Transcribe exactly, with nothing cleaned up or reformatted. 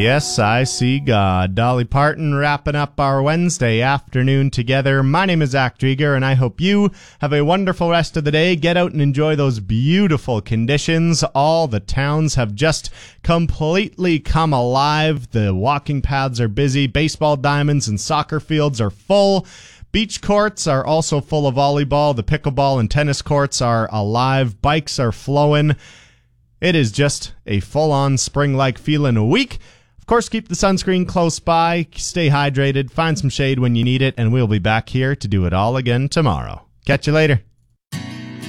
Yes, I see God. Dolly Parton wrapping up our Wednesday afternoon together. My name is Zach Drieger, and I hope you have a wonderful rest of the day. Get out and enjoy those beautiful conditions. All the towns have just completely come alive. The walking paths are busy. Baseball diamonds and soccer fields are full. Beach courts are also full of volleyball. The pickleball and tennis courts are alive. Bikes are flowing. It is just a full-on spring-like feeling a week. Of course, keep the sunscreen close by, stay hydrated, find some shade when you need it, and we'll be back here to do it all again tomorrow. Catch you later.